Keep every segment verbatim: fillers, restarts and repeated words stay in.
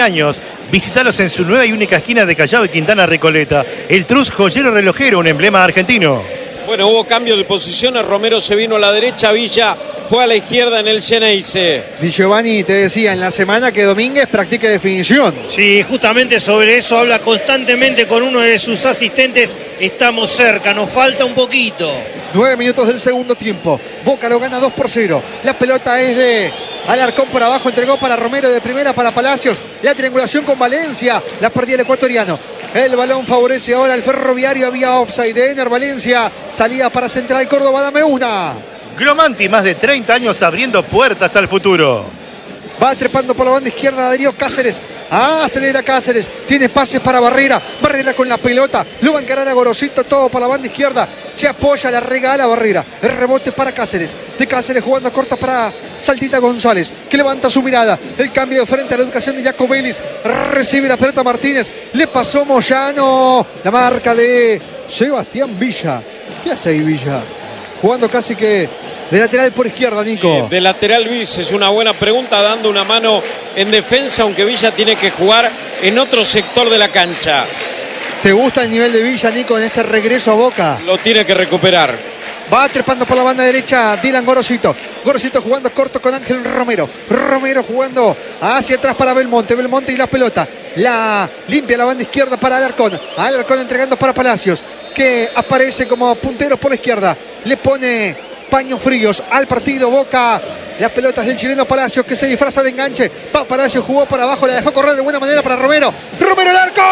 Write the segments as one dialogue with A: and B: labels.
A: años. Visítalos en su nueva y única esquina de Callao y Quintana Recoleta. El Trus Joyero Relojero, un emblema argentino.
B: Bueno, hubo cambio de posiciones. Romero se vino a la derecha, Villa fue a la izquierda en el Geneise.
C: Di Giovanni te decía en la semana que Domínguez practique definición.
D: Sí, justamente sobre eso habla constantemente con uno de sus asistentes. Estamos cerca, nos falta un poquito.
C: Nueve minutos del segundo tiempo. Boca lo gana dos por cero. La pelota es de Alarcón por abajo, entregó para Romero de primera para Palacios. La triangulación con Valencia. La perdía el ecuatoriano. El balón favorece ahora al Ferroviario. Había offside de Ener Valencia. Salida para Central Córdoba. Dame una.
A: Gromanti, más de treinta años abriendo puertas al futuro.
C: Va trepando por la banda izquierda Darío Cáceres. Ah, acelera Cáceres. Tiene pases para Barrera. Barrera con la pelota. Lo va a encarar a Gorosito. Todo por la banda izquierda. Se apoya, la regala Barrera. El rebote para Cáceres. De Cáceres jugando a corta para Saltita González, que levanta su mirada. El cambio de frente a la educación de Jaco Vélez. Recibe la pelota Martínez. Le pasó Moyano. La marca de Sebastián Villa. ¿Qué hace ahí Villa? Jugando casi que de lateral por izquierda, Nico.
B: Eh, de lateral bis es una buena pregunta, dando una mano en defensa, aunque Villa tiene que jugar en otro sector de la cancha.
C: ¿Te gusta el nivel de Villa, Nico, en este regreso a Boca?
B: Lo tiene que recuperar.
C: Va trepando por la banda derecha Dylan Gorosito. Gorosito jugando corto con Ángel Romero. Romero jugando hacia atrás para Belmonte. Belmonte y la pelota. La limpia la banda izquierda para Alarcón. Alarcón entregando para Palacios, que aparece como puntero por la izquierda. Le pone paños fríos al partido Boca. Las pelotas del chileno Palacios, que se disfraza de enganche. Pa Palacios jugó para abajo, la dejó correr de buena manera para Romero. Romero el arco.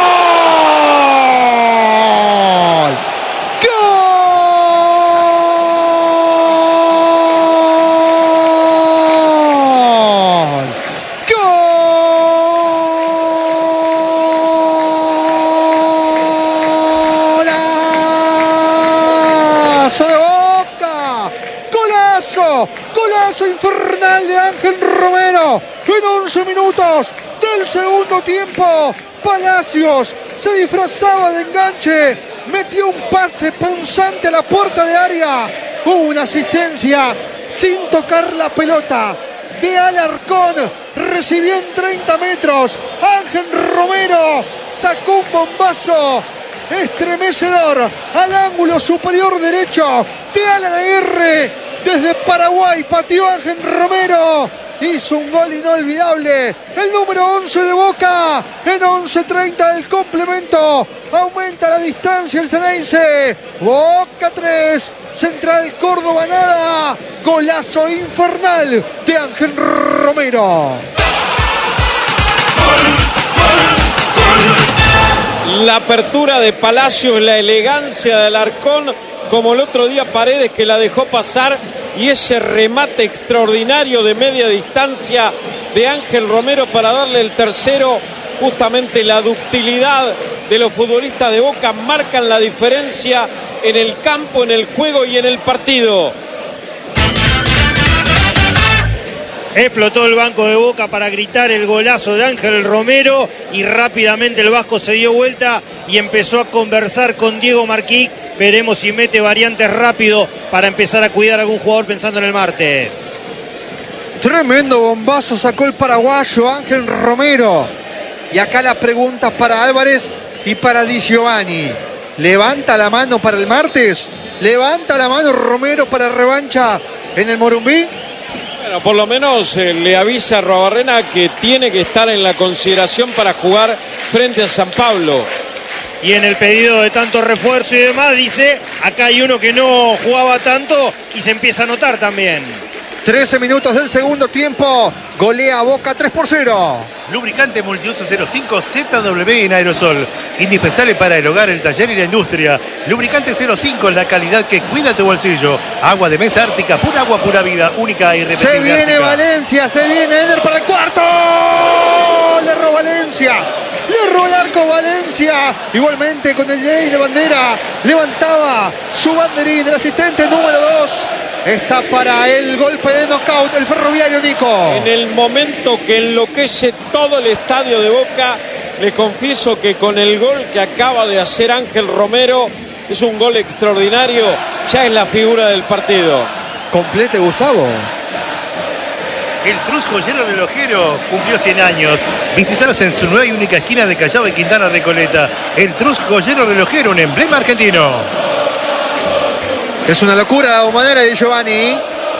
C: ¡Gol! Golazo infernal de Ángel Romero en once minutos del segundo tiempo. Palacios se disfrazaba de enganche, metió un pase punzante a la puerta de área. Hubo una asistencia sin tocar la pelota de Alarcón, recibió en treinta metros. Ángel Romero sacó un bombazo estremecedor al ángulo superior derecho de Alan Aguirre. Desde Paraguay pateó Ángel Romero. Hizo un gol inolvidable. El número once de Boca. En once treinta del complemento. Aumenta la distancia el Ceneice. Boca tres. Central Córdoba nada. Golazo infernal de Ángel Romero.
B: La apertura de Palacios, la elegancia de Alarcón, como el otro día Paredes, que la dejó pasar, y ese remate extraordinario de media distancia de Ángel Romero para darle el tercero. Justamente la ductilidad de los futbolistas de Boca marcan la diferencia en el campo, en el juego y en el partido.
D: Explotó el banco de Boca para gritar el golazo de Ángel Romero y rápidamente el vasco se dio vuelta y empezó a conversar con Diego Marquí. Veremos si mete variantes rápido para empezar a cuidar a algún jugador pensando en el martes.
C: Tremendo bombazo sacó el paraguayo Ángel Romero. Y acá las preguntas para Álvarez y para Di Giovanni. ¿Levanta la mano para el martes? ¿Levanta la mano Romero para revancha en el Morumbí?
B: Bueno, por lo menos eh, le avisa a Arruabarrena que tiene que estar en la consideración para jugar frente a San Pablo.
D: Y en el pedido de tanto refuerzo y demás, dice, acá hay uno que no jugaba tanto y se empieza a notar también.
C: trece minutos del segundo tiempo. Golea Boca tres por cero.
A: Lubricante multiuso cero cinco Z W en aerosol. Indispensable para el hogar, el taller y la industria. Lubricante cero cinco, la calidad que cuida tu bolsillo. Agua de mesa ártica, pura agua, pura vida, única e irrepetible.
C: Se viene
A: Ártica.
C: Valencia, se viene Eder para el cuarto. Le erró Valencia. Le erró el arco Valencia. Igualmente con el ley de bandera. Levantaba su banderín del asistente número dos. Está para el golpe de knockout el Ferroviario, Nico.
B: En el momento que enloquece todo el estadio de Boca, les confieso que con el gol que acaba de hacer Ángel Romero, es un gol extraordinario, ya es la figura del partido.
C: Complete, Gustavo.
A: El Trus Joyero Relojero cumplió cien años. Visitaros en su nueva y única esquina de Callao y Quintana Recoleta. El Trus Joyero Relojero, un emblema argentino.
C: Es una locura la bombonera de Giovanni.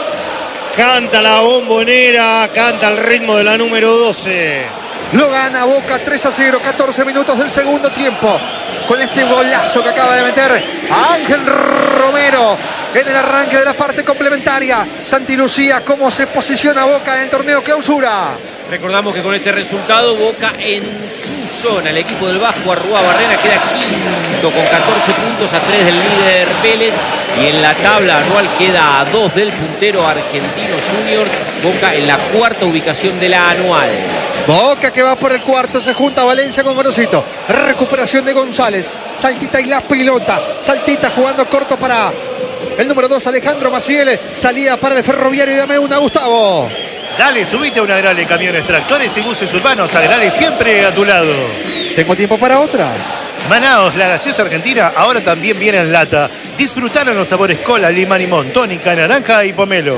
D: Canta la bombonera, canta el ritmo de la número doce.
C: Lo gana Boca tres a cero, catorce minutos del segundo tiempo. Con este golazo que acaba de meter Ángel Romero en el arranque de la parte complementaria. Santi Lucía, ¿cómo se posiciona Boca en el torneo clausura?
E: Recordamos que con este resultado Boca en su zona, el equipo del Vasco Arruabarrena queda quinto con catorce puntos, a tres del líder Vélez, y en la tabla anual queda a dos del puntero Argentinos Juniors. Boca en la cuarta ubicación de la anual.
C: Boca que va por el cuarto, se junta Valencia con Gorosito. Recuperación de González, saltita y la pelota, saltita jugando corto para el número dos Alejandro Maciel, salida para el Ferroviario y dame una Gustavo.
A: Dale, subite a una Agrale, camiones, tractores y buses urbanos. Agrale siempre a tu lado.
C: Tengo tiempo para otra.
A: Manaos, la gaseosa argentina, ahora también viene en lata. Disfrutaron los sabores cola, lima, limón, tónica, naranja y pomelo.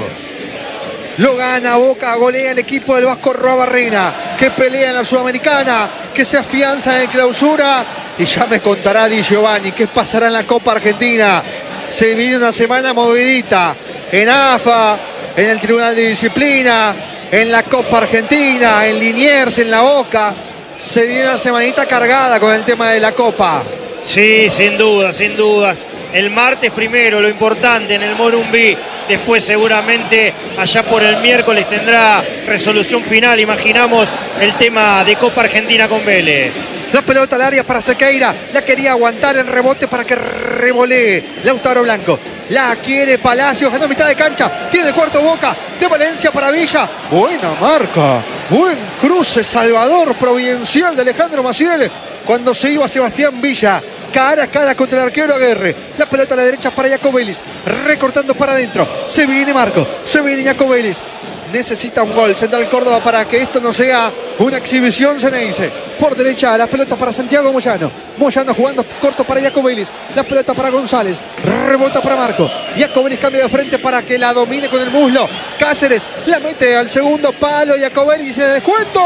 C: Lo gana Boca, golea el equipo del Vasco Arruabarrena, que pelea en la Sudamericana, que se afianza en el clausura. Y ya me contará Di Giovanni qué pasará en la Copa Argentina. Se viene una semana movidita en A F A, en el Tribunal de Disciplina, en la Copa Argentina, en Liniers, en la Boca. Se viene una semanita cargada con el tema de la Copa.
D: Sí, sin dudas, sin dudas. El martes primero, lo importante en el Morumbí. Después seguramente allá por el miércoles tendrá resolución final. Imaginamos el tema de Copa Argentina con Vélez.
C: La pelota al área para Sequeira. La quería aguantar en rebote para que revolee Lautaro Blanco. La quiere Palacios, ganó mitad de cancha. Tiene el cuarto Boca de Valencia para Villa. Buena marca. Buen cruce Salvador Providencial de Alejandro Maciel. Cuando se iba Sebastián Villa. Cara a cara contra el arquero Aguirre. La pelota a la derecha para Jacobelis. Recortando para adentro. Se viene Marco. Se viene Jacobelis. Necesita un gol Central Córdoba para que esto no sea una exhibición ceneice. Por derecha la pelota para Santiago Moyano. Moyano jugando corto para Jacobelis. La pelota para González. Rebota para Marco. Jacobelis cambia de frente para que la domine con el muslo. Cáceres la mete al segundo palo. Jacobelis de descuento.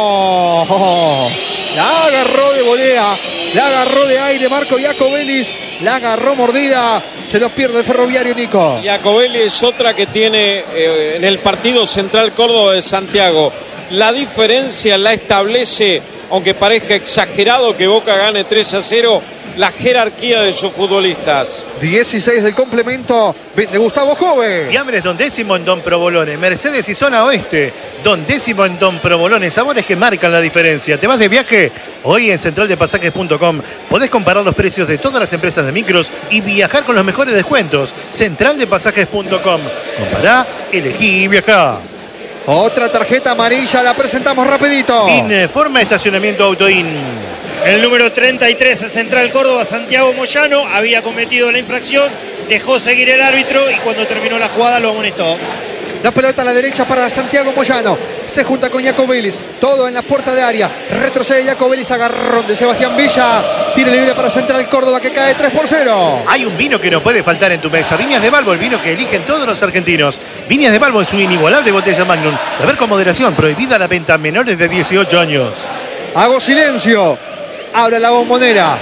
C: Oh, la agarró de volea. La agarró de aire Marco Jacobelis. La agarró mordida. Se los pierde el Ferroviario, Nico.
B: Jacobelis es otra que tiene eh, en el partido Central Córdoba de Santiago. La diferencia la establece, aunque parezca exagerado que Boca gane tres a cero, la jerarquía de sus futbolistas.
C: dieciséis del complemento de Gustavo Jove.
A: Fiambres Don Décimo en Don Provolone. Mercedes y Zona Oeste. Don Décimo en Don Provolone. Sabores que marcan la diferencia. ¿Te vas de viaje? Hoy en central de pasajes punto com podés comparar los precios de todas las empresas de micros y viajar con los mejores descuentos. central de pasajes punto com. Compará, elegí y viajá.
C: Otra tarjeta amarilla, la presentamos rapidito.
A: Informa estacionamiento Autoin.
D: El número treinta y tres, Central Córdoba, Santiago Moyano, había cometido la infracción, dejó seguir el árbitro y cuando terminó la jugada lo amonestó.
C: La pelota a la derecha para Santiago Moyano. Se junta con Jacobelis. Todo en la puerta de área. Retrocede Jacobelis. Agarrón de Sebastián Villa. Tiro libre para Central Córdoba que cae tres por cero.
A: Hay un vino que no puede faltar en tu mesa. Viñas de Balbo, el vino que eligen todos los argentinos. Viñas de Balbo en su inigualable botella Magnum. Beber con moderación. Prohibida la venta a menores de dieciocho años.
C: Hago silencio. Abre la bombonera.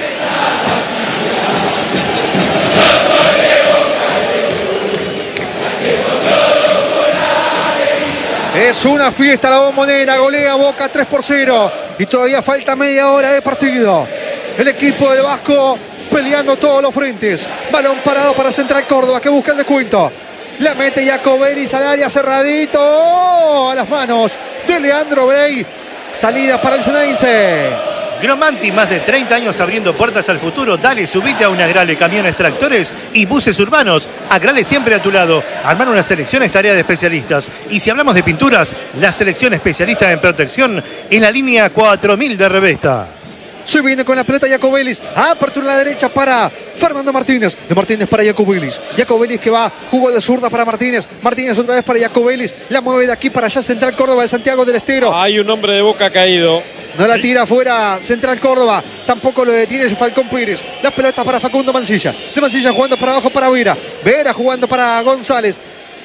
C: Es una fiesta la bombonera, golea Boca tres por cero y todavía falta media hora de partido. El equipo del Vasco peleando todos los frentes. Balón parado para Central Córdoba que busca el descuento. La mete Jacobelis al área cerradito. ¡Oh! A las manos de Leandro Brey. Salida para el Ceneice.
A: Gromanti, más de treinta años abriendo puertas al futuro. Dale, subite a una Agrale, camiones, tractores y buses urbanos. Agrale siempre a tu lado. Armar una selección es tarea de especialistas. Y si hablamos de pinturas, la selección especialista en protección en la línea cuatro mil de Revesta.
C: Se viene con la pelota Jacobelis. Apertura a la derecha para Fernando Martínez. De Martínez para Jacobelis. Jacobelis que va. Jugó de zurda para Martínez. Martínez otra vez para Jacobelis. La mueve de aquí para allá Central Córdoba de Santiago del Estero.
B: Hay un hombre de Boca caído.
C: No la tira afuera Central Córdoba. Tampoco lo detiene Falcón Pires. La pelota para Facundo Mancilla. De Mancilla jugando para abajo para Vera. Vera jugando para González.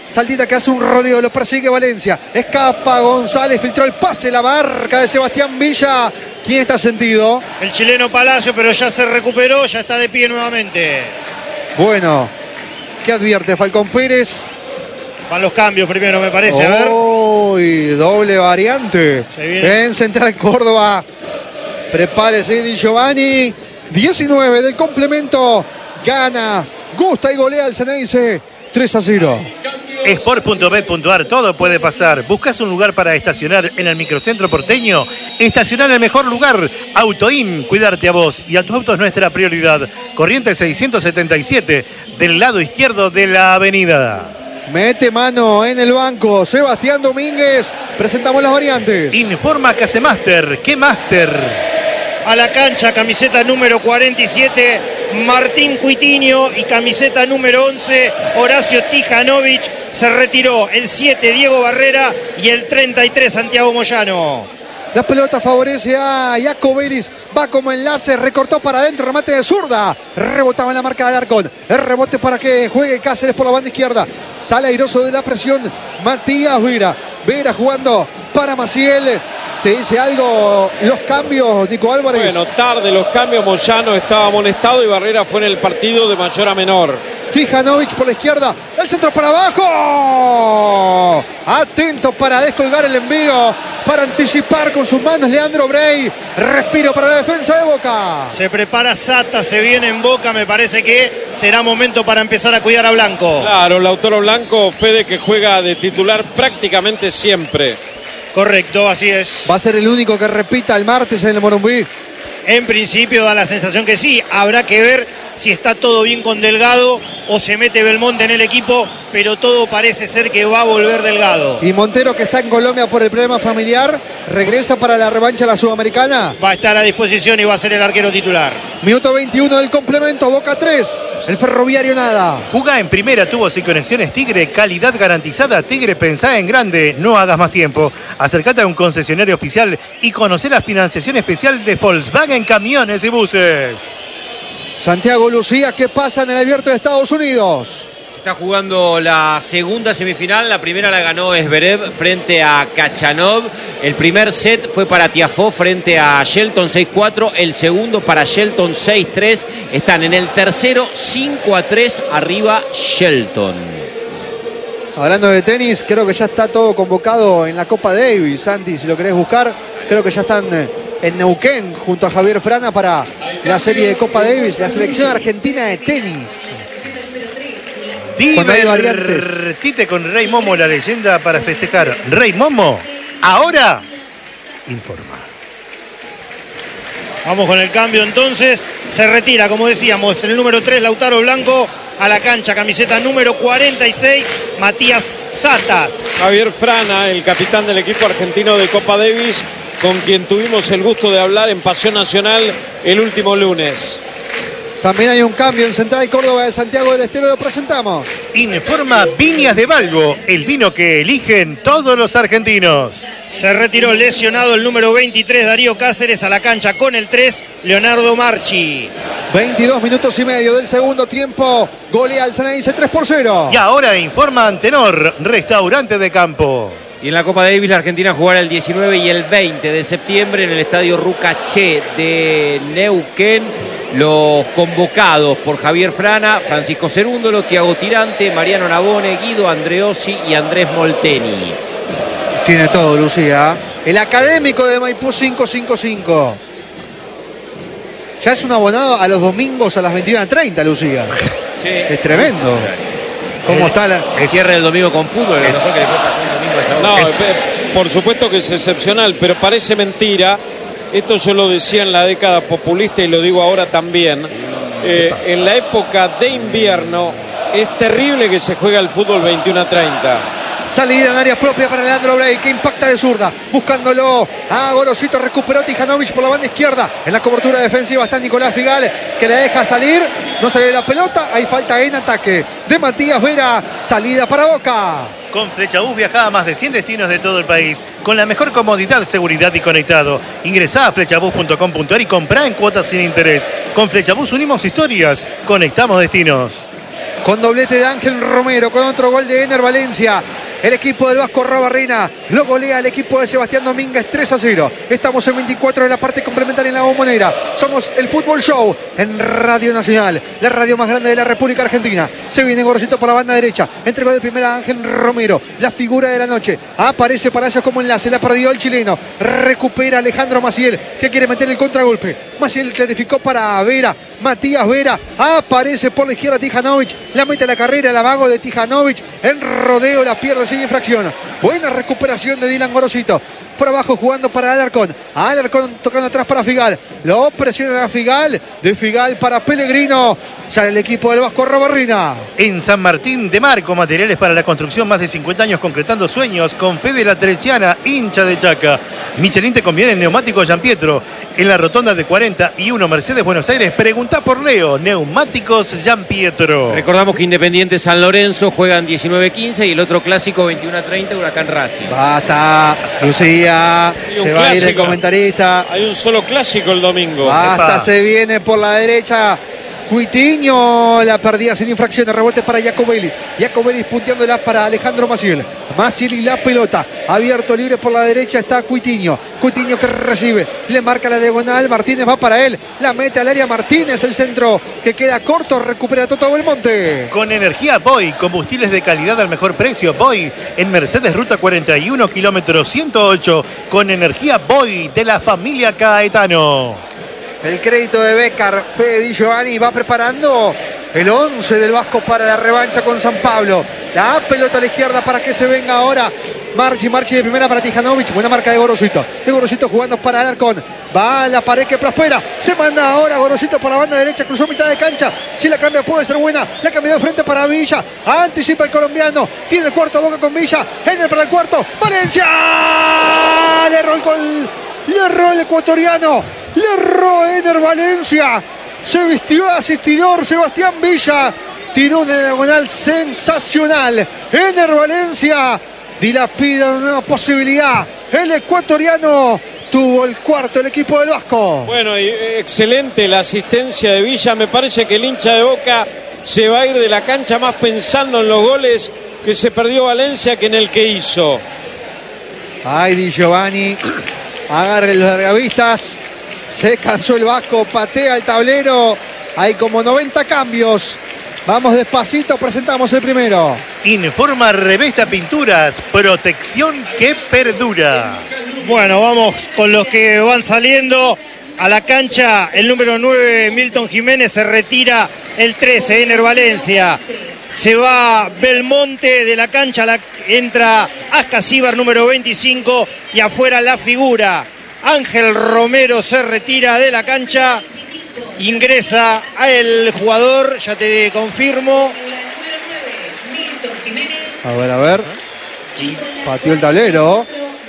C: Saltita que hace un rodeo, lo persigue Valencia. Escapa González, filtró el pase, la marca de Sebastián Villa. ¿Quién está sentido?
D: El chileno Palacio, pero ya se recuperó, ya está de pie nuevamente.
C: Bueno, ¿qué advierte Falcón Pérez?
D: Van los cambios primero, me parece, a ver.
C: Uy, doble variante. En Central Córdoba. Prepárese Di Giovanni. diecinueve del complemento. Gana, gusta y golea el Ceneice. tres a cero.
A: Sport punto bet punto ar, todo puede pasar. ¿Buscas un lugar para estacionar en el microcentro porteño? Estacionar en el mejor lugar. Autoin, cuidarte a vos y a tu auto es nuestra prioridad. Corrientes seiscientos setenta y siete, del lado izquierdo de la avenida.
C: Mete mano en el banco Sebastián Domínguez. Presentamos las variantes.
A: Informa Casemaster. ¿Qué Master?
D: A la cancha, camiseta número cuarenta y siete, Martín Cuitiño, y camiseta número once, Horacio Tijanovic. Se retiró el siete, Diego Barrera, y el treinta y tres, Santiago Moyano.
C: La pelota favorece a Jaco Vélez. Va como enlace, recortó para adentro, remate de zurda. Rebotaba en la marca del Arcón. El rebote para que juegue Cáceres por la banda izquierda. Sale airoso de la presión Matías Vera. Vera jugando para Maciel. ¿Te dice algo los cambios, Nico Álvarez?
B: Bueno, tarde los cambios. Moyano estaba amonestado y Barrera fue en el partido de mayor a menor.
C: Tijanovic por la izquierda, el centro para abajo. Atento para descolgar el envío, para anticipar con sus manos Leandro Brey. Respiro para la defensa de Boca.
D: Se prepara Sata, se viene en Boca. Me parece que será momento para empezar a cuidar a Blanco.
B: Claro, Lautaro Blanco, Fede, que juega de titular prácticamente siempre.
D: Correcto, así es.
C: Va a ser el único que repita el martes en el Morumbí.
D: En principio da la sensación que sí. Habrá que ver si está todo bien con Delgado o se mete Belmonte en el equipo, pero todo parece ser que va a volver Delgado.
C: Y Montero, que está en Colombia por el problema familiar, regresa para la revancha a la Sudamericana.
D: Va a estar a disposición y va a ser el arquero titular.
C: Minuto veintiuno del complemento, Boca tres, el Ferroviario nada.
A: Jugá en Primera Tubos y Conexiones Tigre, calidad garantizada. Tigre, pensá en grande, no hagas más tiempo. Acércate a un concesionario oficial y conocer la financiación especial de Volkswagen Camiones y Buses.
C: Santiago Lucía, ¿qué pasa en el Abierto de Estados Unidos?
E: Se está jugando la segunda semifinal. La primera la ganó Zverev frente a Kachanov. El primer set fue para Tiafoe frente a Shelton seis cuatro. El segundo para Shelton seis tres. Están en el tercero cinco a tres arriba Shelton.
C: Hablando de tenis, creo que ya está todo convocado en la Copa Davis. Santi, si lo querés buscar, creo que ya están en Neuquén junto a Javier Frana para la serie de Copa Davis, la selección argentina de tenis.
A: Divertite con Rey Momo, la leyenda para festejar. Rey Momo, ahora informa.
D: Vamos con el cambio entonces. Se retira, como decíamos, el número tres, Lautaro Blanco. A la cancha, camiseta número cuarenta y seis, Matías Satas.
B: Javier Frana, el capitán del equipo argentino de Copa Davis, con quien tuvimos el gusto de hablar en Pasión Nacional el último lunes.
C: También hay un cambio en Central Córdoba de Santiago del Estero, lo presentamos.
A: Informa Viñas de Valgo, el vino que eligen todos los argentinos.
D: Se retiró lesionado el número veintitrés, Darío Cáceres. A la cancha con el tres, Leonardo Marchi.
C: veintidós minutos y medio del segundo tiempo. Golea al Ceneice tres por cero.
A: Y ahora informa Antenor, restaurante de campo.
E: Y en la Copa Davis la Argentina jugará el diecinueve y el veinte de septiembre en el estadio Rucaché de Neuquén. Los convocados por Javier Frana: Francisco Cerúndolo, Tiago Tirante, Mariano Navone, Guido Andreossi y Andrés Molteni.
C: Tiene todo, Lucía. El académico de Maipú cinco cinco cinco. Ya es un abonado a los domingos a las veintiuna treinta, Lucía.
E: Sí.
C: Es tremendo. ¿Cómo está la...?
E: El cierre del domingo con fútbol, es... lo mejor que después pasó un domingo a esa hora.
B: No,
E: es...
B: por supuesto que es excepcional, pero parece mentira. Esto yo lo decía en la década populista y lo digo ahora también. Eh, en la época de invierno es terrible que se juega el fútbol veintiuna treinta.
C: Salida en área propia para Leandro Brey, que impacta de zurda, buscándolo a Gorosito. Recuperó Tijanovic por la banda izquierda. En la cobertura defensiva está Nicolás Figal, que la deja salir. No sale la pelota, hay falta en ataque de Matías Vera. Salida para Boca.
A: Con Flechabús viajá a más de cien destinos de todo el país, con la mejor comodidad, seguridad y conectado. Ingresá a flechabús punto com punto ar y comprá en cuotas sin interés. Con Flechabús unimos historias, conectamos destinos.
C: con doblete de Ángel Romero, con otro gol de Ener Valencia. El equipo del Vasco Arruabarrena lo golea el equipo de Sebastián Domínguez tres a cero. Estamos en veinticuatro de la parte complementaria en la Bombonera. Somos el Fútbol Show en Radio Nacional, la radio más grande de la República Argentina. Se viene Gorosito por la banda derecha. Entregó de primera Ángel Romero, la figura de la noche. Aparece Palacios como enlace, la perdió el chileno. Recupera Alejandro Maciel, que quiere meter el contragolpe. Maciel clarificó para Vera. Matías Vera aparece por la izquierda Tijanovic, la mete a la carrera, la vago de Tijanovic en rodeo, la pierde sin infracción. Buena recuperación de Dylan Gorosito. Por abajo jugando para Alarcón. Alarcón tocando atrás para Figal. Lo presiona a Figal. De Figal para Pellegrino. Sale el equipo del Vasco Arruabarrena.
A: En San Martín de Marco, materiales para la construcción, más de cincuenta años concretando sueños. Con Fede La Teresiana, hincha de Chaca. Michelin te conviene en neumáticos Giampietro. En la rotonda de cuarenta y uno Mercedes Buenos Aires, pregunta por Leo. Neumáticos Giampietro.
E: Recordamos que Independiente San Lorenzo juegan diecinueve quince y el otro clásico veintiuno a treinta, Huracán Racing.
C: Basta, Lucía. Se va a ir el comentarista.
B: Hay un solo clásico el domingo.
C: Basta,
A: Epa.
C: se viene por la derecha. Cuitiño, la perdida sin infracciones, rebotes para Jacobelis. Jacobelis punteándola para Alejandro Maciel. Maciel y la pelota. Abierto libre por la derecha está Cuitiño. Cuitiño que recibe, le marca la diagonal. Martínez va para él, la mete al área Martínez. El centro que queda corto, recupera Toto Belmonte.
A: Con energía Boy, combustibles de calidad al mejor precio. Boy en Mercedes Ruta cuarenta y uno, kilómetro ciento ocho. Con energía Boy de la familia Caetano.
C: El crédito de Becar, Fede Di Giovanni va preparando el once del Vasco para la revancha con San Pablo. La pelota a la izquierda para que se venga ahora Marchi, Marchi de primera para Tijanovic. Buena marca de Gorosito. De Gorosito jugando para Alarcón. Va a la pared que prospera. Se manda ahora Gorosito por la banda derecha. Cruzó mitad de cancha. Si la cambia puede ser buena. La cambió de frente para Villa. Anticipa el colombiano. Tiene el cuarto Boca con Villa. Henner para el cuarto. Valencia. Le erró el gol. Le erró el ecuatoriano. Le erró Ener Valencia. Se vistió de asistidor Sebastián Villa. Tiró una diagonal sensacional. Ener Valencia dilapida una nueva posibilidad. El ecuatoriano tuvo el cuarto el equipo del Vasco.
B: Bueno, y excelente la asistencia de Villa. Me parece que el hincha de Boca se va a ir de la cancha más pensando en los goles que se perdió Valencia que en el que hizo.
C: Ay, Di Giovanni. Agarre los largavistas. Se cansó el Vasco. Patea el tablero. Hay como noventa cambios. Vamos despacito, presentamos el primero.
A: Informa Revesta Pinturas, protección que perdura.
D: Bueno, vamos con los que van saliendo a la cancha. El número nueve, Milton Jiménez, se retira. El trece, Ener Valencia. Se va Belmonte de la cancha, la, entra Ascasíbar, número veinticinco, y afuera la figura. Ángel Romero se retira de la cancha. Ingresa a el jugador, ya te confirmo.
C: A ver, a ver. Pateó el tablero.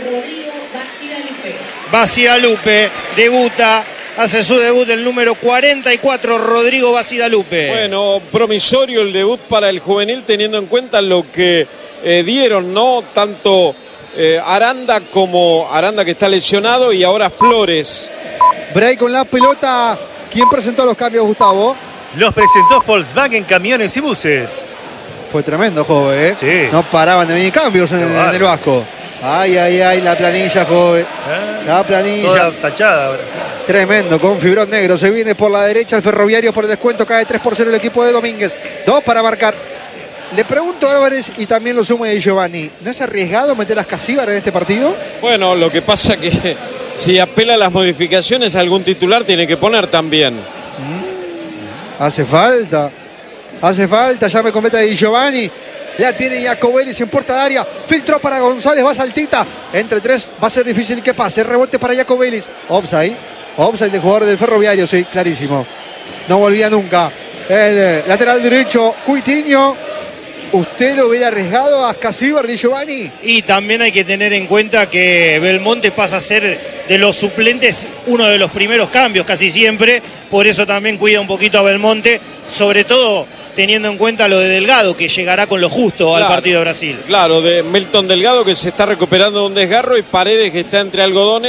D: Bacidalupe debuta, hace su debut el número cuarenta y cuatro, Rodrigo Bacidalupe.
B: Bueno, promisorio el debut para el juvenil, teniendo en cuenta lo que eh, dieron, ¿no? Tanto eh, Aranda como Aranda, que está lesionado, y ahora Flores.
C: Break con la pelota. ¿Quién presentó los cambios, Gustavo?
A: Los presentó Volkswagen Camiones y Buses.
C: Fue tremendo, joven, ¿eh?
A: Sí.
C: No paraban de venir cambios en, en el Vasco. Ay, ay, ay, la planilla, joven. La planilla.
A: Toda tachada ahora.
C: Tremendo, con fibrón negro. Se viene por la derecha el Ferroviario por el descuento. Cae tres por cero el equipo de Domínguez. Dos para marcar. Le pregunto a Álvarez y también lo sumo de Giovanni. ¿No es arriesgado meter a Ascasíbar en este partido?
B: Bueno, lo que pasa que si apela a las modificaciones, algún titular tiene que poner también.
C: Mm. Hace falta. Hace falta. Ya me cometa de Giovanni. La tiene Jacobelis en puerta de área. Filtró para González. Va Saltita. Entre tres va a ser difícil que pase. Rebote para Jacobelis. Offside. Offside de jugador del Ferroviario. Sí, clarísimo. No volvía nunca. El eh, lateral derecho, Cuitiño. ¿Usted lo hubiera arriesgado a Ascasíbar, Di Giovanni?
D: Y también hay que tener en cuenta que Belmonte pasa a ser de los suplentes uno de los primeros cambios casi siempre. Por eso también cuida un poquito a Belmonte. Sobre todo teniendo en cuenta lo de Delgado, que llegará con lo justo al
B: Claro,
D: partido de Brasil.
B: Claro, de Milton Delgado, que se está recuperando de un desgarro, y Paredes, que está entre algodones,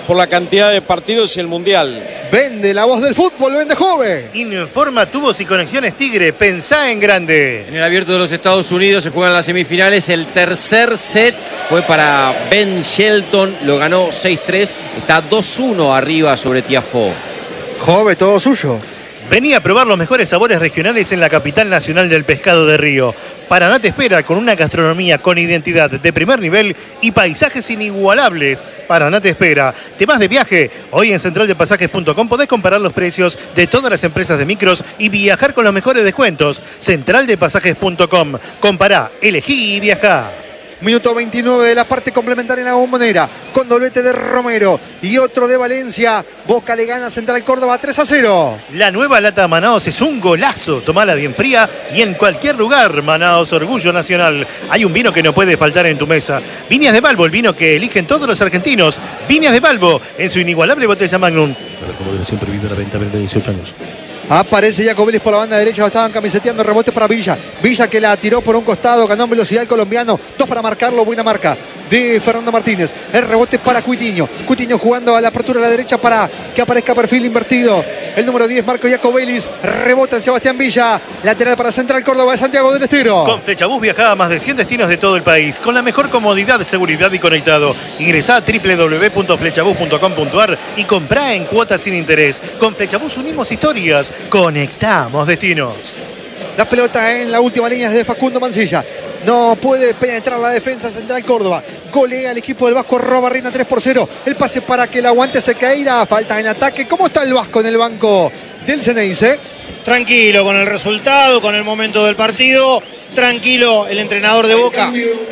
B: por la cantidad de partidos y el Mundial.
C: Vende la voz del fútbol, vende joven.
A: Informa Tubos y Conexiones Tigre, pensá en grande.
E: En el Abierto de los Estados Unidos se juegan las semifinales. El tercer set fue para Ben Shelton, lo ganó seis tres, está dos uno arriba sobre Tiafoe.
C: Joven, todo suyo.
A: Vení a probar los mejores sabores regionales en la capital nacional del pescado de río. Paraná te espera con una gastronomía con identidad de primer nivel y paisajes inigualables. Paraná te espera. ¿Te vas de viaje? Hoy en central de pasajes punto com podés comparar los precios de todas las empresas de micros y viajar con los mejores descuentos. central de pasajes punto com. Compará, elegí y viajá.
C: Minuto veintinueve de la parte complementaria en la Bombonera, con doblete de Romero y otro de Valencia. Boca le gana Central Córdoba tres a cero.
A: La nueva lata Manaos es un golazo. Tomala bien fría y en cualquier lugar. Manaos, orgullo nacional. Hay un vino que no puede faltar en tu mesa. Viñas de Balbo, el vino que eligen todos los argentinos. Viñas de Balbo, en su inigualable botella Magnum. Para moderación prohibida la venta de dieciocho años.
C: Aparece Jaco Vélez por la banda derecha, lo estaban camiseteando, rebote para Villa. Villa que la tiró por un costado, ganó en velocidad el colombiano. Dos para marcarlo, buena marca de Fernando Martínez. El rebote para Cuitiño. Cuitiño jugando a la apertura a la derecha para que aparezca perfil invertido. El número diez, Marco Jaco Vélez. Rebota en Sebastián Villa. Lateral para Central Córdoba de Santiago del Estero.
A: Con Flechabús viajá a más de cien destinos de todo el país. Con la mejor comodidad, seguridad y conectado. Ingresá a doble u doble u doble u punto flechabús punto com punto a r y comprá en cuotas sin interés. Con Flechabús unimos historias. Conectamos destinos.
C: La pelota en la última línea es de Facundo Mancilla. No puede penetrar la defensa Central Córdoba. Golea el equipo del Vasco Arruabarrena tres por cero. El pase para que el aguante Sequeira. Falta en ataque. ¿Cómo está el Vasco en el banco del Ceneice?
D: Tranquilo con el resultado, con el momento del partido. Tranquilo el entrenador de Boca.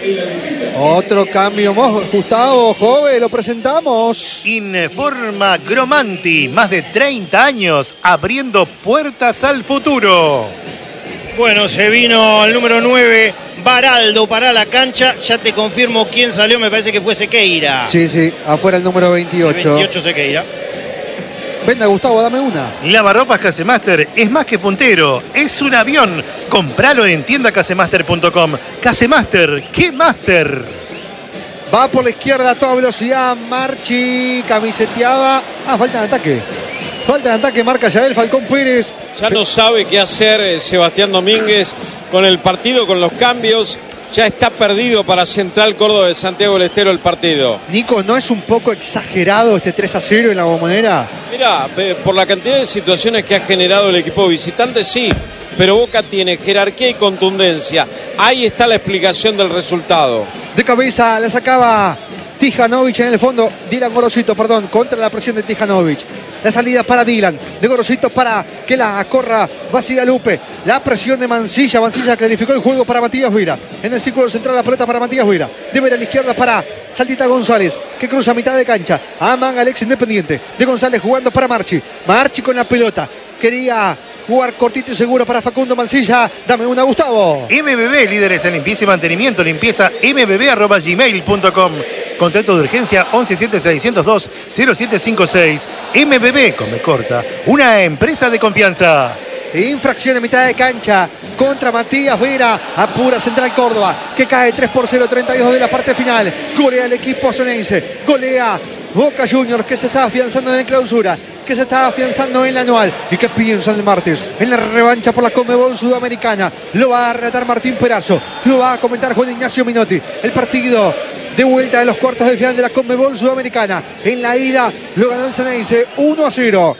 C: Otro cambio, Gustavo, joven, lo presentamos.
A: Informa Gromanti, más de treinta años abriendo puertas al futuro.
D: Bueno, se vino el número nueve, Baraldo, para la cancha. Ya te confirmo quién salió, me parece que fue Sequeira.
C: Sí, sí, afuera el número veintiocho.
D: El veintiocho Sequeira.
C: Venga, Gustavo, dame una.
A: Lavarropas Casemaster es más que puntero, es un avión. Compralo en tienda casemaster punto com. Casemaster, ¿qué master?
C: Va por la izquierda a toda velocidad, Marchi, camiseteaba. Ah, falta de ataque. Falta de ataque, marca ya el Falcón Pérez.
B: Ya no sabe qué hacer Sebastián Domínguez con el partido, con los cambios. Ya está perdido para Central Córdoba de Santiago del Estero el partido.
C: Nico, ¿no es un poco exagerado este tres a cero en la Bombonera?
B: Mira, por la cantidad de situaciones que ha generado el equipo visitante, sí. Pero Boca tiene jerarquía y contundencia. Ahí está la explicación del resultado.
C: De cabeza la sacaba Tijanovic en el fondo. Dylan Gorosito, perdón, contra la presión de Tijanovic. La salida para Dylan, de Gorosito para que la corra Basigalupe. La presión de Mancilla, Mancilla clarificó el juego para Matías Vira. En el círculo central la pelota para Matías Vira. De Vera a la izquierda para Saltita González, que cruza a mitad de cancha. Aman Alex Independiente. De González jugando para Marchi. Marchi con la pelota. Quería jugar cortito y seguro para Facundo Mancilla. Dame una, Gustavo.
A: M B B, líderes en limpieza y mantenimiento. Limpieza m b b arroba gmail punto com. Contrato de urgencia once siete seiscientos dos cero siete cinco seis. M B B, come corta, una empresa de confianza.
C: Infracción en mitad de cancha contra Matías Vera. Apura Central Córdoba, que cae tres por cero, treinta y dos de la parte final. Golea el equipo ceneice. Golea Boca Juniors, que se está afianzando en clausura, que se está afianzando en la anual. ¿Y qué piensan el martes? En la revancha por la Conmebol Sudamericana. Lo va a relatar Martín Perazo. Lo va a comentar Juan Ignacio Minotti. El partido de vuelta de los cuartos de final de la Conmebol Sudamericana. En la ida lo ganó el Ceneice uno a cero.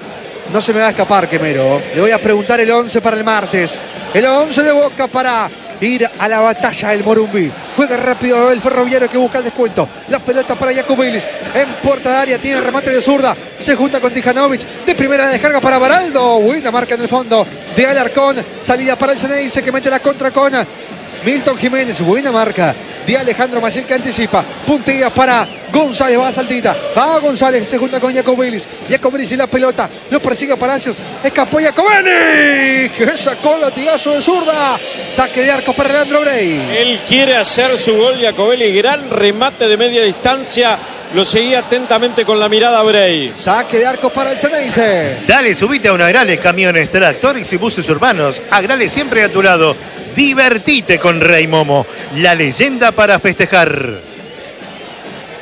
C: No se me va a escapar, Quemero. Le voy a preguntar el once para el martes. El once de Boca para ir a la batalla del Morumbí. Juega rápido el Ferroviario, que busca el descuento. La pelota para Jaco Vélez. En puerta de área, tiene remate de zurda. Se junta con Tijanovic. De primera descarga para Baraldo. Buena marca en el fondo de Alarcón. Salida para el Ceneice, que mete la contra con Milton Jiménez. Buena marca de Alejandro Mayel, que anticipa. Puntea para González. Va a Saltita. Va González. Se junta con Jaco Vélez. Jaco Vélez y la pelota. Lo persigue a Palacios. Escapó Jaco Vélez, que sacó el latigazo de zurda. Saque de arco para Leandro Brey.
B: Él quiere hacer su gol, Jaco Vélez. Gran remate de media distancia. Lo seguía atentamente con la mirada Brey.
C: Saque de arco para el Ceneice.
A: Dale, subite a una Agrale, camiones, tractores y buses urbanos. Agrale siempre a tu lado. Divertite con Rey Momo, la leyenda para festejar.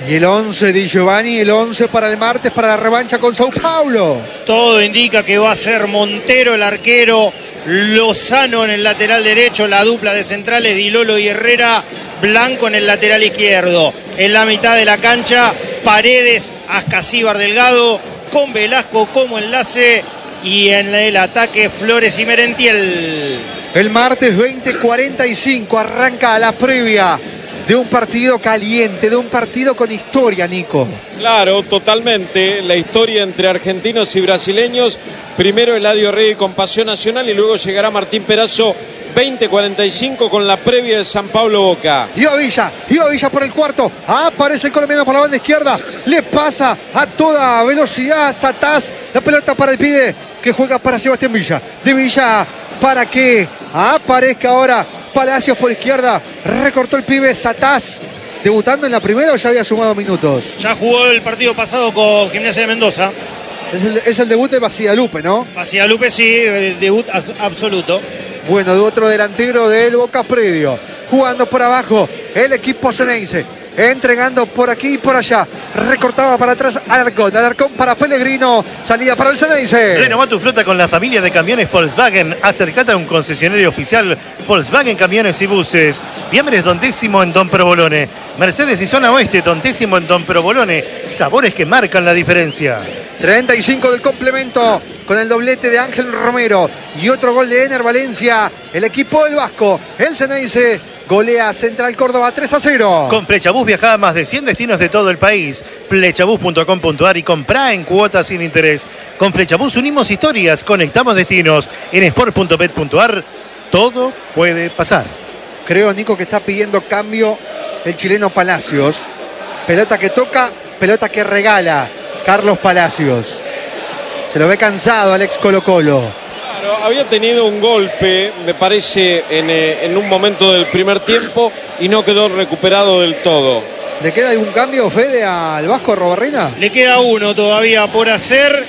C: Y el once Di Giovanni, el once para el martes, para la revancha con Sao Paulo.
D: Todo indica que va a ser Montero el arquero, Lozano en el lateral derecho, la dupla de centrales Di Lolo y Herrera, Blanco en el lateral izquierdo. En la mitad de la cancha, Paredes, Ascasíbar Delgado, con Velasco como enlace, y en el ataque Flores y Merentiel.
C: El martes veinte cuarenta y cinco arranca la previa de un partido caliente, de un partido con historia, Nico.
B: Claro, totalmente. La historia entre argentinos y brasileños. Primero Eladio Rey con Pasión Nacional y luego llegará Martín Perazo. veinte cuarenta y cinco con la previa de San Pablo Boca.
C: Iba Villa, iba Villa por el cuarto. Aparece el colombiano por la banda izquierda. Le pasa a toda velocidad a Sataz. La pelota para el pibe que juega para Sebastián Villa. De Villa para que aparezca ahora Palacios por izquierda. Recortó el pibe Sataz. ¿Debutando en la primera o ya había sumado minutos?
D: Ya jugó el partido pasado con Gimnasia de Mendoza.
C: Es el, es el debut de Basialupe, ¿no?
D: Basialupe sí, el debut absoluto.
C: Bueno, de otro delantero del Boca Predio. Jugando por abajo el equipo ceneice. Entregando por aquí y por allá. Recortaba para atrás Alarcón. Alarcón para Pellegrino. Salida para el ceneice.
A: Renová tu flota con la familia de camiones Volkswagen. Acercate a un concesionario oficial Volkswagen Camiones y Buses. Fiambres Don Décimo en Don Provolone. Mercedes y Zona Oeste Don Décimo en Don Provolone. Sabores que marcan la diferencia.
C: treinta y cinco del complemento con el doblete de Ángel Romero y otro gol de Ener Valencia. El equipo del Vasco, el ceneice, golea Central Córdoba tres a cero.
A: Con Flechabús viaja a más de cien destinos de todo el país. Flechabús punto com punto ar y comprá en cuotas sin interés. Con Flechabús unimos historias, conectamos destinos. En sport punto bet punto ar todo puede pasar.
C: Creo, Nico, que está pidiendo cambio el chileno Palacios. Pelota que toca, pelota que regala Carlos Palacios. Se lo ve cansado al ex Colo Colo.
B: Claro, había tenido un golpe, me parece, en, eh, en un momento del primer tiempo y no quedó recuperado del todo.
C: ¿Le queda algún cambio, Fede, al Vasco Robarrena?
D: Le queda uno todavía por hacer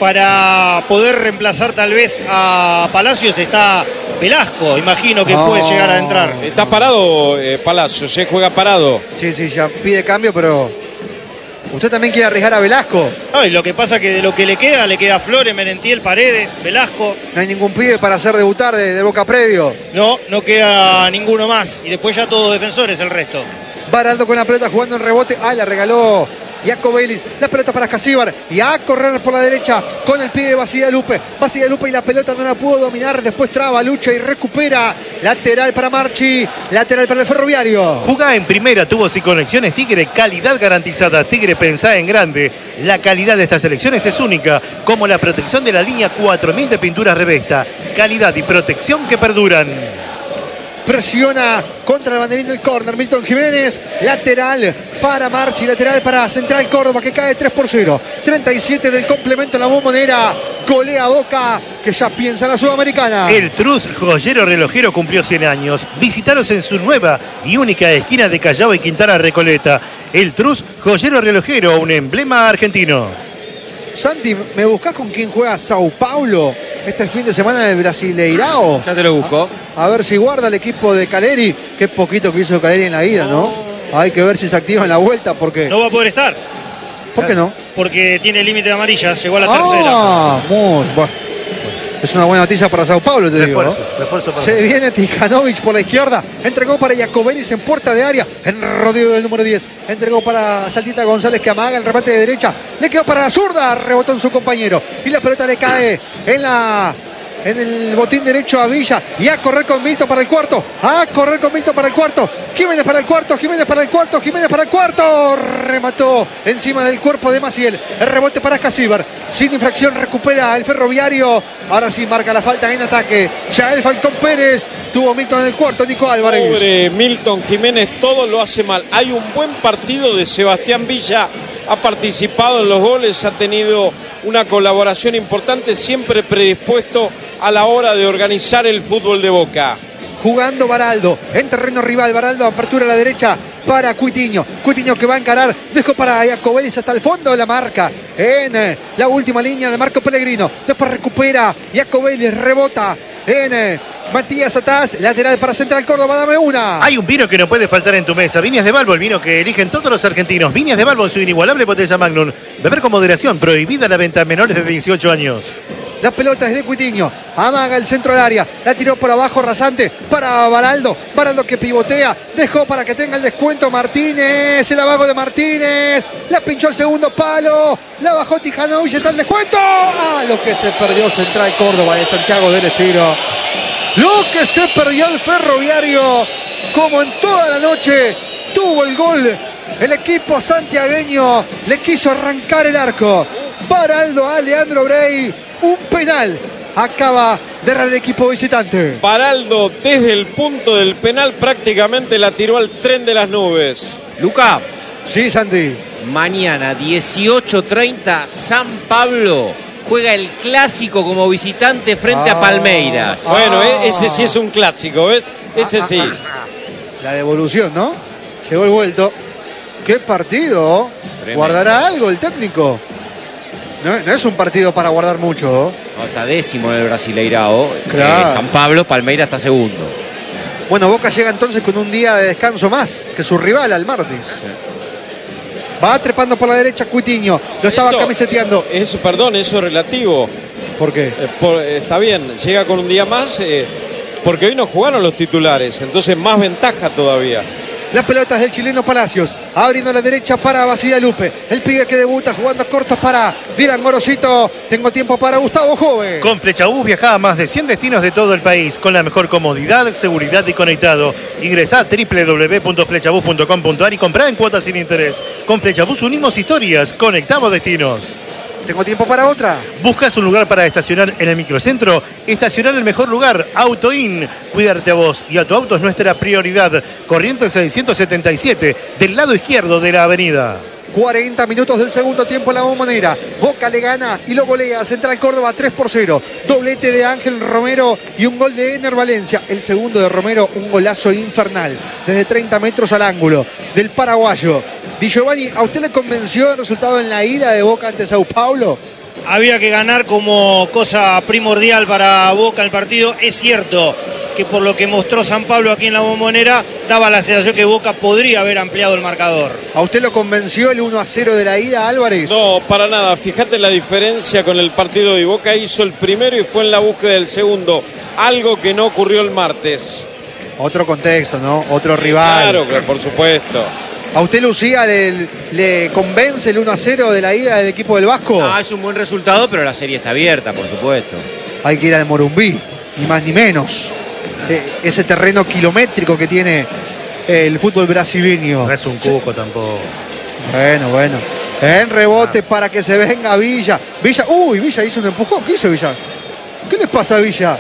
D: para poder reemplazar tal vez a Palacios. Está Velasco, imagino que
C: No.
D: puede llegar a entrar.
B: Está parado eh, Palacios, se juega parado.
C: Sí, sí, ya pide cambio, pero usted también quiere arriesgar a Velasco.
D: No, y lo que pasa que de lo que le queda, le queda Flores, Merentiel, Paredes, Velasco.
C: No hay ningún pibe para hacer debutar de, de Boca Predio.
D: No, no queda ninguno más. Y después ya todos defensores el resto.
C: Baraldo con la pelota jugando en rebote. Ah, la regaló Jaco Vélez. La pelota para Ascasíbar. Y a correr por la derecha con el pibe Basialupe. Basialupe y la pelota no la pudo dominar. Después traba, lucha y recupera. Lateral para Marchi. Lateral para el Ferroviario.
A: Jugá en primera, tubos y conexiones Tigre, calidad garantizada. Tigre, pensá en grande. La calidad de estas elecciones es única, como la protección de la línea cuatro mil de pinturas Revesta. Calidad y protección que perduran.
C: Presiona contra el banderín del córner Milton Jiménez. Lateral para Marchi, lateral para Central Córdoba, que cae tres por cero. treinta y siete del complemento en la Bombonera. Golea Boca, que ya piensa en la Sudamericana.
A: El Trus Joyero Relojero cumplió cien años. Visítalos en su nueva y única esquina de Callao y Quintana Recoleta. El Trus Joyero Relojero, un emblema argentino.
C: Santi, ¿me buscás con quién juega Sao Paulo este fin de semana del Brasileirao?
E: Ya te lo busco.
C: A ver si guarda el equipo de Caleri. Qué poquito que hizo Caleri en la ida, ¿no? Hay que ver si se activa en la vuelta, porque...
D: No va a poder estar,
C: ¿Por qué no?
D: porque tiene límite de amarilla, llegó a la
C: Ah, muy bueno. Es una buena noticia para Sao Paulo, te digo.
A: Refuerzo,
C: ¿no?
A: refuerzo para
C: Se viene Tijanovic por la izquierda. Entregó para Jacobelis en puerta de área. En rodeo del número diez. Entregó para Saltita González, que amaga el remate de derecha. Le quedó para la zurda. Rebotó en su compañero. Y la pelota le cae en la... en el botín derecho a Villa. Y a correr con Milton para el cuarto. A correr con Milton para el cuarto. Jiménez para el cuarto. Jiménez para el cuarto. Jiménez para el cuarto. Remató encima del cuerpo de Maciel. El rebote para Ascasíbar. Sin infracción recupera el Ferroviario. Ahora sí marca la falta en ataque. Ya el Falcón Pérez. Tuvo Milton en el cuarto. Nico Álvarez.
B: Pobre Milton Jiménez, todo lo hace mal. Hay un buen partido de Sebastián Villa. Ha participado en los goles, ha tenido una colaboración importante, siempre predispuesto a la hora de organizar el fútbol de Boca.
C: Jugando Baraldo en terreno rival. Baraldo, apertura a la derecha para Cuitiño. Cuitiño que va a encarar. Dejó para Jacobelis hasta el fondo de la marca. En eh, la última línea de Marco Pellegrino. Después recupera Jacobelis, rebota en eh, Matías Atás, lateral para Central Córdoba, dame una.
A: Hay un vino que no puede faltar en tu mesa. Viñas de Balbo, el vino que eligen todos los argentinos. Viñas de Balbo en su inigualable botella Magnum. Beber con moderación, prohibida la venta a menores de dieciocho años.
C: La pelota es de Cuitiño, amaga el centro del área, la tiró por abajo rasante para Baraldo, Baraldo que pivotea, dejó para que tenga el descuento Martínez, el amago de Martínez, la pinchó el segundo palo, la bajó Tijanovic, está el descuento. Ah, lo que se perdió Central Córdoba de Santiago del Estero. Lo que se perdió el Ferroviario, como en toda la noche, tuvo el gol. El equipo santiagueño le quiso arrancar el arco. Baraldo a Leandro Brey, un penal acaba de errar el equipo visitante.
B: Baraldo desde el punto del penal prácticamente la tiró al tren de las nubes.
E: Luca.
C: Sí, Santi.
E: Mañana dieciocho treinta San Pablo juega el clásico como visitante frente
C: ah,
E: a Palmeiras.
C: Ah,
B: bueno, ese sí es un clásico, ¿ves? Ese sí.
C: La devolución, ¿no? Llegó el vuelto. ¡Qué partido!
E: Tremendo.
C: ¿Guardará algo el técnico? No, no es un partido para guardar mucho.
E: No, está décimo en el Brasileirao.
C: Claro.
E: Eh, San Pablo, Palmeiras está segundo.
C: Bueno, Boca llega entonces con un día de descanso más que su rival al martes. Va trepando por la derecha Cuitiño. Lo estaba
B: Eso,
C: camiseteando.
B: Eso, perdón, eso es relativo.
C: ¿Por qué?
B: Eh, por- eh, está bien, llega con un día más, eh, porque hoy no jugaron los titulares, entonces más ventaja todavía.
C: Las pelotas del chileno Palacios, abriendo a la derecha para Basilia Lupe. El pibe que debuta jugando cortos para Dylan Gorosito. Tengo tiempo para Gustavo Jove.
A: Con Flechabús viaja a más de cien destinos de todo el país con la mejor comodidad, seguridad y conectado. Ingresá a doble u doble u doble u punto flechabús punto com punto a r y comprá en cuotas sin interés. Con Flechabús unimos historias, conectamos destinos.
C: Tengo tiempo para otra.
A: ¿Buscas un lugar para estacionar en el microcentro? Estacionar en el mejor lugar, AutoIn. Cuidarte a vos y a tu auto es nuestra prioridad. Corrientes seiscientos setenta y siete, del lado izquierdo de la avenida.
C: cuarenta minutos del segundo tiempo en la Bombonera. Boca le gana y lo golea Central Córdoba tres por cero. Doblete de Ángel Romero y un gol de Ener Valencia. El segundo de Romero, un golazo infernal. Desde treinta metros al ángulo del paraguayo. Di Giovanni, ¿a usted le convenció el resultado en la ida de Boca ante Sao Paulo?
D: Había que ganar como cosa primordial para Boca el partido. Es cierto que por lo que mostró San Pablo aquí en la Bombonera, daba la sensación que Boca podría haber ampliado el marcador.
C: ¿A usted lo convenció el uno a cero de la ida, Álvarez?
B: No, para nada. Fíjate la diferencia con el partido de Boca. Hizo el primero y fue en la búsqueda del segundo. Algo que no ocurrió el martes.
C: Otro contexto, ¿no? Otro rival.
B: Claro, claro, por supuesto.
C: ¿A usted, Lucía, le, le convence el uno a cero de la ida del equipo del Vasco?
E: Ah, es un buen resultado, pero la serie está abierta, por supuesto.
C: Hay que ir al Morumbí, ni más ni menos. Eh, ese terreno kilométrico que tiene el fútbol brasileño.
A: No es un cuco tampoco.
C: Bueno, bueno. En rebote para que se venga Villa. Villa, uy, Villa hizo un empujón. ¿Qué hizo Villa? ¿Qué les pasa a Villa?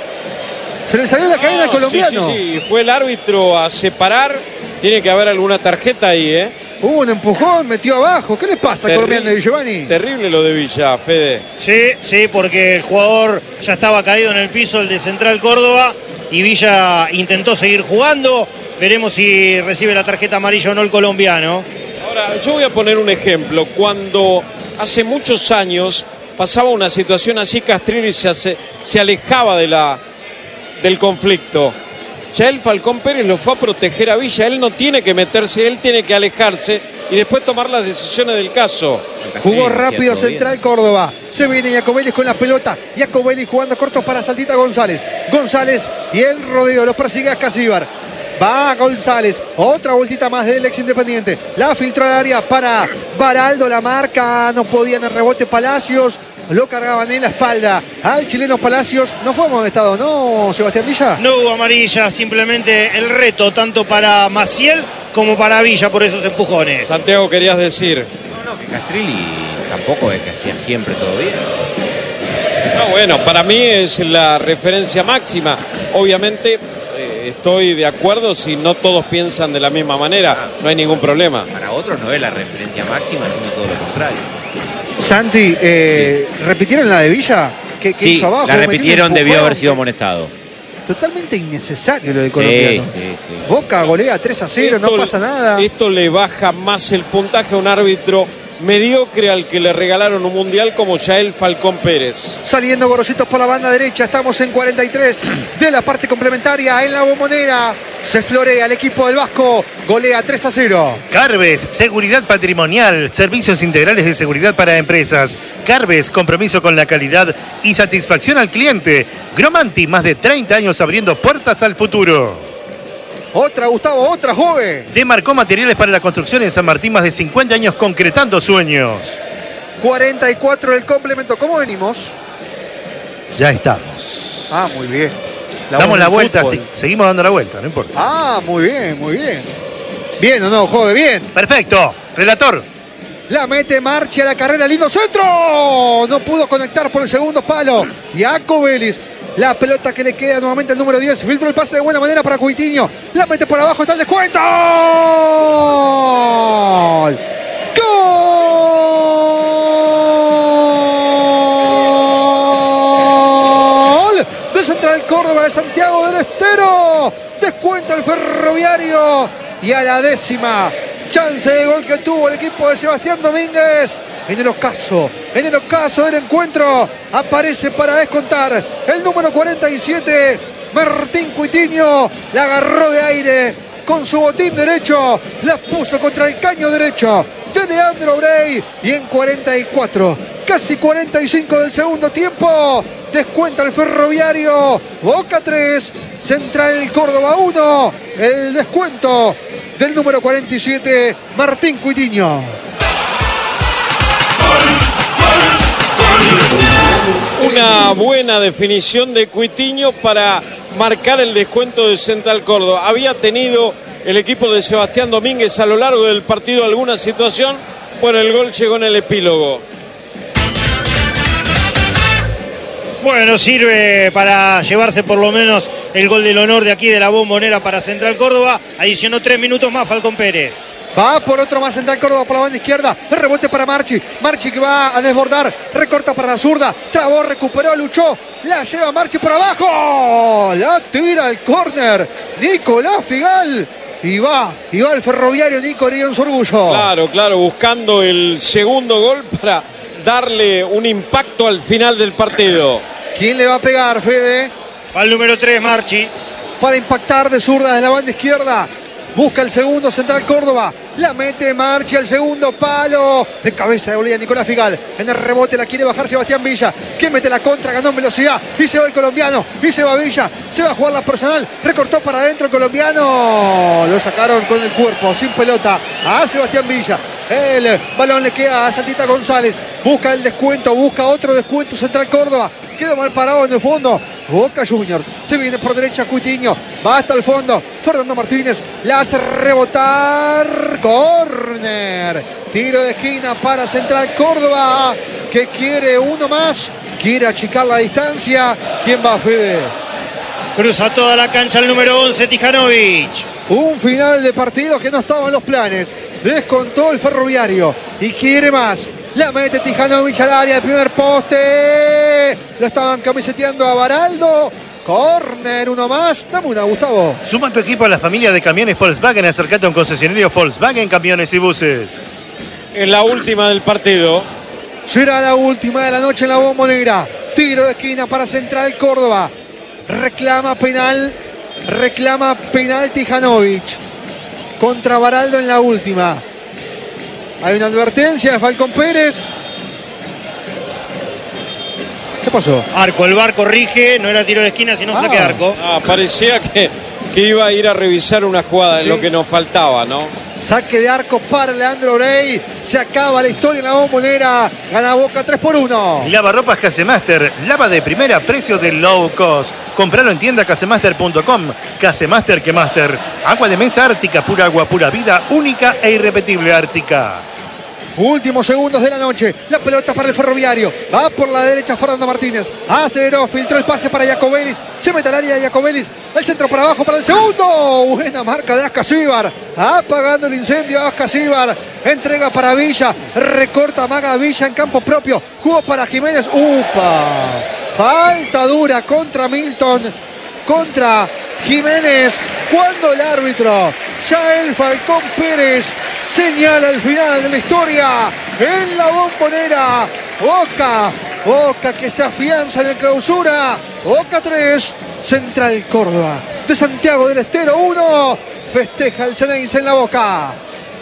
C: Se le salió la cadena al
B: No,
C: colombiano.
B: Sí, sí, sí. Fue el árbitro a separar. Tiene que haber alguna tarjeta ahí, ¿eh?
C: Hubo un empujón, metió abajo. ¿Qué les pasa al
B: Terri-
C: colombiano de Giovanni?
B: Terrible lo de Villa, Fede.
D: Sí, sí, porque el jugador ya estaba caído en el piso, el de Central Córdoba, y Villa intentó seguir jugando. Veremos si recibe la tarjeta amarilla o no el colombiano.
B: Ahora, yo voy a poner un ejemplo. Cuando hace muchos años pasaba una situación así, Castrilli se, hace- se alejaba de la, del conflicto. Ya el Falcón Pérez lo fue a proteger a Villa. Él no tiene que meterse, él tiene que alejarse y después tomar las decisiones del caso.
C: Jugó rápido Central Córdoba. Se viene Iacobelis con la pelota. Iacobelis jugando cortos para Saltita González. González y el rodeo. Los persigue a Casíbar. Va González. Otra vueltita más del ex Independiente. La filtró al área para Baraldo. La marca. No podían el rebote Palacios. Lo cargaban en la espalda al chileno Palacios. No fue amonestado, ¿no, Sebastián Villa?
D: No hubo amarilla, simplemente el reto tanto para Maciel como para Villa por esos empujones.
B: Santiago, querías decir.
E: No, no, que Castrilli tampoco es que hacía siempre todo bien.
B: No, bueno, para mí es la referencia máxima. Obviamente eh, estoy de acuerdo si no todos piensan de la misma manera. No hay ningún problema.
E: Para otros no es la referencia máxima, sino todo lo contrario.
C: Santi, eh, ¿repitieron la de Villa? ¿Qué, qué
E: Sí,
C: hizo abajo?
E: la
C: Metió un
E: repitieron, debió
C: empujón.
E: haber sido amonestado.
C: Totalmente innecesario lo del
E: Sí,
C: colombiano.
E: sí, sí.
C: Boca golea tres a cero, no
B: Esto-
C: pasa nada.
B: Esto le baja más el puntaje a un árbitro mediocre al que le regalaron un mundial como Yael Falcón Pérez.
C: Saliendo Gorositos por la banda derecha, estamos en cuarenta y tres de la parte complementaria en la Bombonera. Se florea el equipo del Vasco, golea tres a cero.
A: Carves, seguridad patrimonial, servicios integrales de seguridad para empresas. Carves, compromiso con la calidad y satisfacción al cliente. Gromanti, más de treinta años abriendo puertas al futuro.
C: Otra, Gustavo, otra, joven.
A: Demarcó materiales para la construcción en San Martín, más de cincuenta años concretando sueños.
C: cuarenta y cuatro del complemento. ¿Cómo venimos?
A: Ya estamos.
C: Ah, muy bien.
A: La Damos la vuelta, sí, seguimos dando la vuelta, no importa.
C: Ah, muy bien, muy bien. Bien o no, joven, bien.
A: Perfecto, relator.
C: La mete Marchi a la carrera, lindo centro. No pudo conectar por el segundo palo. Jaco Vélez. La pelota que le queda nuevamente al número diez. Filtró el pase de buena manera para Cuitiño. La mete por abajo, está el descuento. ¡Gol! ¡Gol! De Central Córdoba, de Santiago del Estero. Descuenta el Ferroviario. Y a la décima chance de gol que tuvo el equipo de Sebastián Domínguez. En el ocaso, en el ocaso del encuentro, aparece para descontar el número cuarenta y siete, Martín Cuitiño. La agarró de aire con su botín derecho, la puso contra el caño derecho de Leandro Brey. Y en cuarenta y cuatro, casi cuarenta y cinco del segundo tiempo, descuenta el Ferroviario. Boca tres, Central Córdoba uno. El descuento del número cuarenta y siete, Martín Cuitiño.
B: Una buena definición de Cuitiño para marcar el descuento de Central Córdoba. Había tenido el equipo de Sebastián Domínguez a lo largo del partido alguna situación. Bueno, el gol llegó en el epílogo.
D: Bueno, sirve para llevarse por lo menos el gol del honor de aquí de la Bombonera para Central Córdoba. Adicionó tres minutos más Falcón Pérez.
C: Va por otro más Central Córdoba por la banda izquierda. El rebote para Marchi. Marchi que va a desbordar. Recorta para la zurda. Trabó, recuperó, luchó. La lleva Marchi por abajo. La tira al córner. Nicolás Figal. Y va, y va el Ferroviario Nico Orión su orgullo.
B: Claro, claro, buscando el segundo gol para darle un impacto al final del partido.
C: ¿Quién le va a pegar, Fede?
D: Va el número tres, Marchi.
C: Para impactar de zurda de la banda izquierda. Busca el segundo Central Córdoba. La mete Marchi al segundo palo. De cabeza de Bolivia Nicolás Figal. En el rebote la quiere bajar Sebastián Villa. Que mete la contra, ganó en velocidad. Y se va el colombiano. Y se va Villa. Se va a jugar la personal. Recortó para adentro el colombiano. Lo sacaron con el cuerpo, sin pelota. A Sebastián Villa. El balón le queda a Santita González. Busca el descuento. Busca otro descuento Central Córdoba. Quedó mal parado en el fondo. Boca Juniors. Se viene por derecha Cuitiño. Va hasta el fondo. Fernando Martínez la hace rebotar. Corner. Tiro de esquina para Central Córdoba. Que quiere uno más. Quiere achicar la distancia. ¿Quién va, Fede?
D: Cruza toda la cancha el número once, Tijanovic.
C: Un final de partido que no estaba en los planes. Descontó el Ferroviario. Y quiere más. La mete Tijanovic al área, el primer poste. Lo estaban camiseteando a Baraldo. Corner, uno más. Dame una, Gustavo.
A: Suma tu equipo a la familia de camiones Volkswagen. Acercate a un concesionario Volkswagen Camiones y Buses.
B: En la última del partido.
C: Será la última de la noche en la Bombonera. Tiro de esquina para Central Córdoba. Reclama penal. Reclama penal Tijanovic. Contra Baraldo en la última. Hay una advertencia de Falcón Pérez. ¿Qué pasó?
D: Arco, el bar corrige, no era tiro de esquina, sino
C: Ah.
D: saque de arco.
B: Ah, parecía que, que iba a ir a revisar una jugada,
C: Sí.
B: en lo que nos faltaba, ¿no?
C: Saque de arco para Leandro Brey. Se acaba la historia en la Bombonera. Gana Boca tres por uno.
A: Lavarropas Casemaster. Lava de primera, precio de low cost. Compralo en tienda casemaster punto com. Casemaster que Master. Agua de mesa Ártica. Pura agua, pura vida. Única e irrepetible Ártica.
C: Últimos segundos de la noche. La pelota para el Ferroviario. Va por la derecha Fernando Martínez. Aceleró, filtró el pase para Jacobelis. Se mete al área de Jacobelis. El centro para abajo para el segundo. Buena marca de Ascasíbar. Apagando el incendio Ascasíbar. Entrega para Villa. Recorta Maga Villa en campo propio. Jugó para Jiménez. ¡Upa! Falta dura contra Milton. Contra Jiménez. Cuando el árbitro Ya el Falcón Pérez señala el final de la historia en la Bombonera. Boca, Boca que se afianza en el Clausura. Boca tres, Central Córdoba de Santiago del Estero uno. Festeja el Ceneice en la Boca.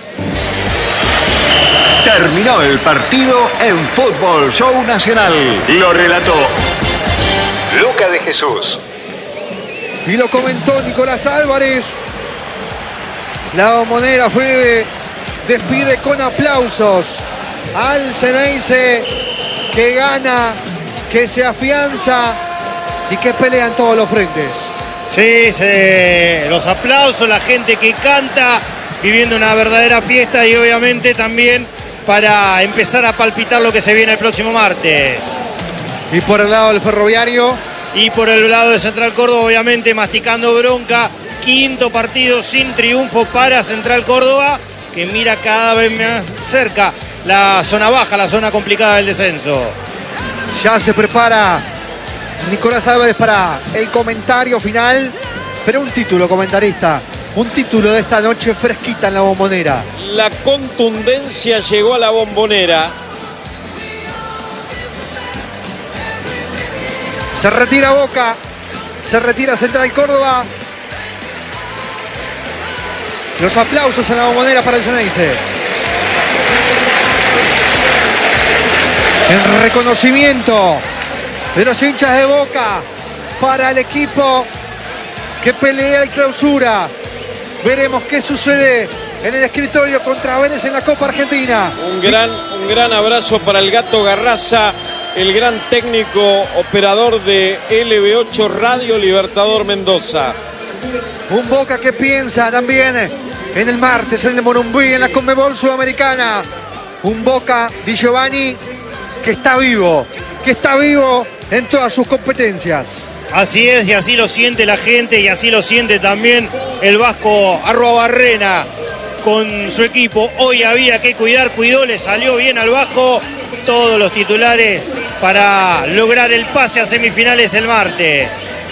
F: Terminó el partido en Fútbol Show Nacional. Lo relató Luca de Jesús.
C: Y lo comentó Nicolás Álvarez. La Bombonera fue despide con aplausos al Ceneice, que gana, que se afianza y que pelea en todos los frentes.
D: Sí, sí, los aplausos, la gente que canta, viviendo una verdadera fiesta y obviamente también para empezar a palpitar lo que se viene el próximo martes.
C: Y por el lado del Ferroviario.
D: Y por el lado de Central Córdoba, obviamente masticando bronca. Quinto partido sin triunfo para Central Córdoba, que mira cada vez más cerca la zona baja, la zona complicada del descenso.
C: Ya se prepara Nicolás Álvarez para el comentario final, pero un título, comentarista, un título de esta noche fresquita en la Bombonera.
B: La contundencia llegó a la Bombonera.
C: Se retira Boca, se retira Central Córdoba. Los aplausos en la Bombonera para el Ceneice. El reconocimiento de los hinchas de Boca para el equipo que pelea el Clausura. Veremos qué sucede en el escritorio contra Vélez en la Copa Argentina.
B: Un gran, un gran abrazo para el Gato Garraza, el gran técnico operador de L B ocho Radio Libertador Mendoza.
C: Un Boca que piensa también en el martes, en el Morumbí, en la Conmebol Sudamericana. Un Boca Di Giovanni que está vivo, que está vivo en todas sus competencias.
D: Así es, y así lo siente la gente, y así lo siente también el vasco Arruabarrena con su equipo. Hoy había que cuidar, cuidó, le salió bien al vasco. Todos los titulares para lograr el pase a semifinales el martes.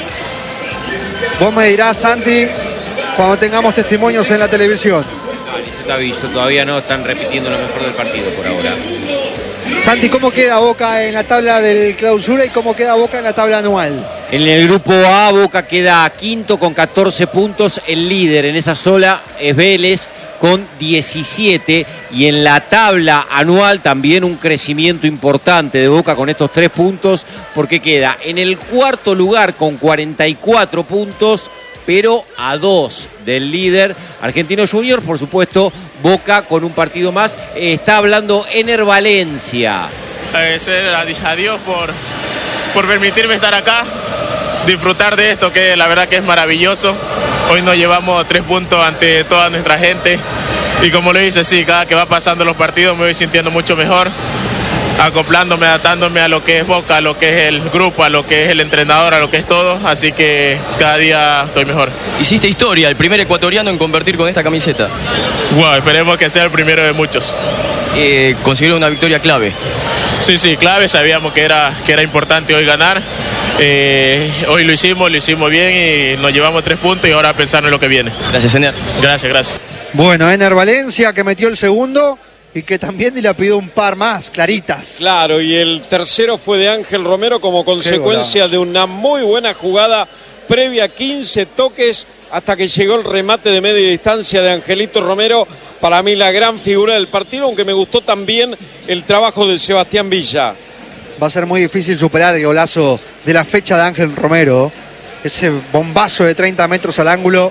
C: Vos me dirás, Santi, cuando tengamos testimonios en la televisión.
E: Te aviso, todavía no están repitiendo lo mejor del partido por ahora.
C: Santi, ¿cómo queda Boca en la tabla del Clausura y cómo queda Boca en la tabla anual?
E: En el grupo A, Boca queda quinto con catorce puntos. El líder en esa sola es Vélez con diecisiete. Y en la tabla anual también un crecimiento importante de Boca con estos tres puntos, porque queda en el cuarto lugar con cuarenta y cuatro puntos, pero a dos del líder Argentino Junior. Por supuesto, Boca con un partido más. Está hablando Ener Valencia.
G: Agradecer a Dios por, por permitirme estar acá, disfrutar de esto, que la verdad que es maravilloso. Hoy nos llevamos tres puntos ante toda nuestra gente y como lo dice, sí, cada que va pasando los partidos me voy sintiendo mucho mejor, acoplándome, adaptándome a lo que es Boca, a lo que es el grupo, a lo que es el entrenador, a lo que es todo, así que cada día estoy mejor.
H: Hiciste historia, el primer ecuatoriano en convertir con esta camiseta.
G: Wow, esperemos que sea el primero de muchos.
H: Eh, consiguieron una victoria clave.
G: Sí, sí, clave, sabíamos que era, que era importante hoy ganar. Eh, hoy lo hicimos, lo hicimos bien y nos llevamos tres puntos y ahora a pensar en lo que viene.
H: Gracias, Ener.
G: Gracias, gracias.
C: Bueno, Ener Valencia que metió el segundo y que también le pidió un par más, claritas.
B: Claro, y el tercero fue de Ángel Romero como consecuencia de una muy buena jugada previa, quince toques hasta que llegó el remate de media distancia de Angelito Romero. Para mí la gran figura del partido, aunque me gustó también el trabajo de Sebastián Villa.
C: Va a ser muy difícil superar el golazo de la fecha de Ángel Romero. Ese bombazo de treinta metros al ángulo.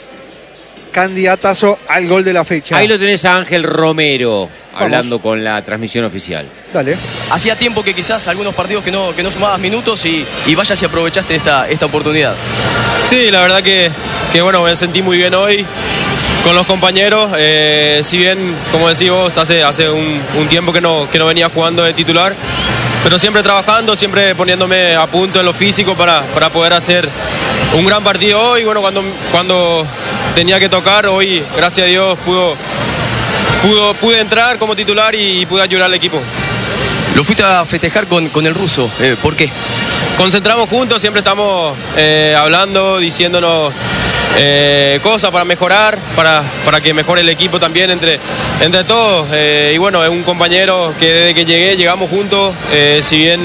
C: Candidatazo al gol de la fecha.
E: Ahí lo tenés a Ángel Romero,
C: Vamos.
E: hablando con la transmisión oficial.
C: Dale.
H: Hacía tiempo que quizás algunos partidos que no, que no sumabas minutos y, y vaya si aprovechaste esta, esta oportunidad.
I: Sí, la verdad que, que bueno, me sentí muy bien hoy con los compañeros. Eh, si bien, como decís vos, hace, hace un, un tiempo que no, que no venía jugando de titular, pero siempre trabajando, siempre poniéndome a punto en lo físico para, para poder hacer un gran partido hoy. Bueno, cuando, cuando tenía que tocar, hoy, gracias a Dios, pudo, pudo, pude entrar como titular y pude ayudar al equipo.
H: Lo fuiste a festejar con, con el ruso, eh, ¿por qué?
I: Concentramos juntos, siempre estamos eh, hablando, diciéndonos eh, cosas para mejorar, para, para que mejore el equipo también entre, entre todos. Eh, y bueno, es un compañero que desde que llegué, llegamos juntos, eh, si bien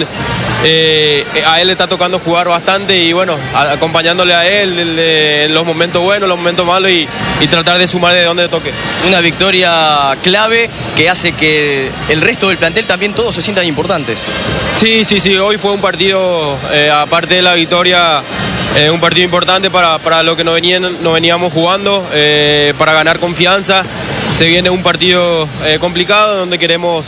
I: eh, a él le está tocando jugar bastante y bueno, a, acompañándole a él en los momentos buenos, los momentos malos y, y tratar de sumar de donde le toque.
H: Una victoria clave que hace que el resto del plantel también todos se sientan importantes.
I: Sí, sí, sí, hoy fue un partido, eh, aparte de la victoria, eh, un partido importante para, para lo que nos, venían, nos veníamos jugando, eh, para ganar confianza. Se viene un partido eh, complicado donde queremos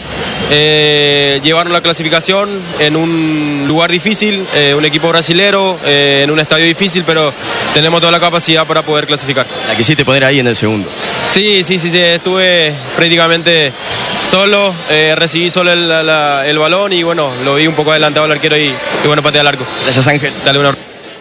I: eh, llevarnos la clasificación en un lugar difícil, eh, un equipo brasilero, eh, en un estadio difícil, pero tenemos toda la capacidad para poder clasificar.
H: La quisiste poner ahí en el segundo.
I: Sí, sí, sí, sí, estuve prácticamente solo, eh, recibí solo el, la, el balón y bueno, lo vi un poco adelantado al arquero y, y bueno, pateé al arco.
H: Gracias, Ángel.
I: Dale una...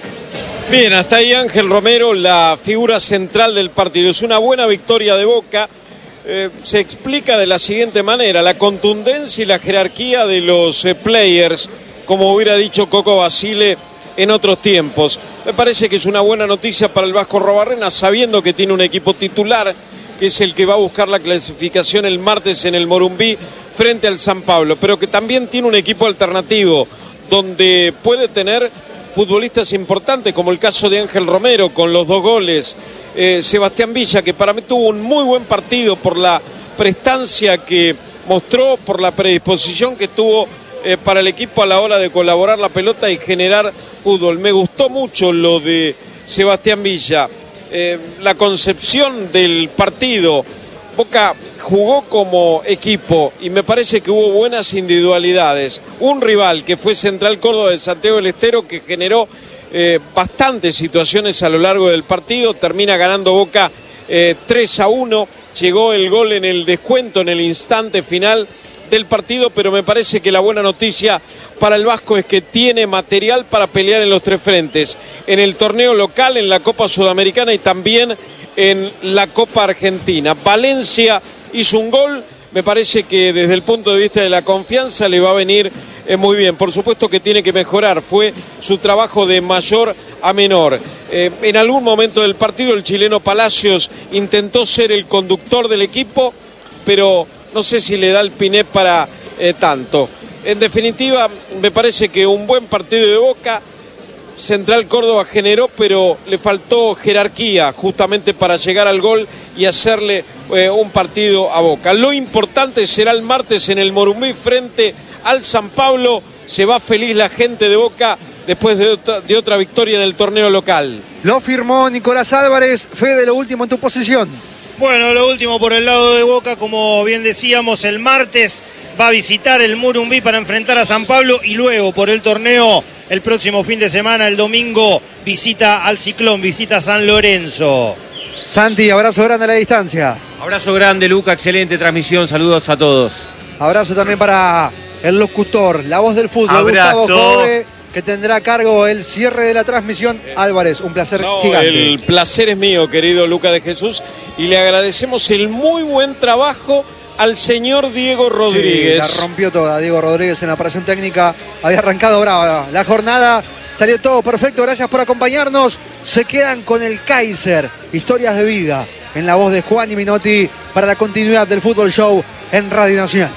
B: Bien, hasta ahí Ángel Romero, la figura central del partido. Es una buena victoria de Boca. Eh, se explica de la siguiente manera: la contundencia y la jerarquía de los eh, players, como hubiera dicho Coco Basile en otros tiempos. Me parece que es una buena noticia para el Vasco Arruabarrena, sabiendo que tiene un equipo titular, que es el que va a buscar la clasificación el martes en el Morumbí frente al San Pablo, pero que también tiene un equipo alternativo, donde puede tener futbolistas importantes, como el caso de Ángel Romero, con los dos goles. Eh, Sebastián Villa, que para mí tuvo un muy buen partido por la prestancia que mostró, por la predisposición que tuvo eh, para el equipo a la hora de colaborar la pelota y generar fútbol. Me gustó mucho lo de Sebastián Villa. Eh, la concepción del partido, Boca jugó como equipo y me parece que hubo buenas individualidades. Un rival que fue Central Córdoba de Santiago del Estero, que generó eh, bastantes situaciones a lo largo del partido, termina ganando Boca eh, tres a uno, llegó el gol en el descuento en el instante final del partido, pero me parece que la buena noticia para el Vasco es que tiene material para pelear en los tres frentes, en el torneo local, en la Copa Sudamericana y también en la Copa Argentina. Valencia hizo un gol, me parece que desde el punto de vista de la confianza le va a venir eh, muy bien. Por supuesto que tiene que mejorar, fue su trabajo de mayor a menor. Eh, en algún momento del partido el chileno Palacios intentó ser el conductor del equipo, pero no sé si le da el piné para eh, tanto. En definitiva, me parece que un buen partido de Boca. Central Córdoba generó, pero le faltó jerarquía justamente para llegar al gol y hacerle eh, un partido a Boca. Lo importante será el martes en el Morumbí frente al San Pablo. Se va feliz la gente de Boca después de otra, de otra victoria en el torneo local.
C: Lo firmó Nicolás Álvarez. Fede, lo último en tu posición.
D: Bueno, lo último por el lado de Boca, como bien decíamos, el martes va a visitar el Morumbí para enfrentar a San Pablo y luego por el torneo el próximo fin de semana, el domingo, visita al Ciclón, visita a San Lorenzo.
C: Santi, abrazo grande a la distancia.
E: Abrazo grande, Luca, excelente transmisión, saludos a todos.
C: Abrazo también para el locutor, la voz del fútbol,
A: Abrazo.
C: Gustavo Jove, que tendrá a cargo el cierre de la transmisión. Álvarez, un placer
B: no,
C: gigante.
B: El placer es mío, querido Luca de Jesús, y le agradecemos el muy buen trabajo al señor Diego Rodríguez.
C: Sí, la rompió toda Diego Rodríguez en la operación técnica. Había arrancado brava la jornada. Salió todo perfecto. Gracias por acompañarnos. Se quedan con el Kaiser. Historias de vida en la voz de Juan y Minotti para la continuidad del Fútbol Show en Radio Nacional.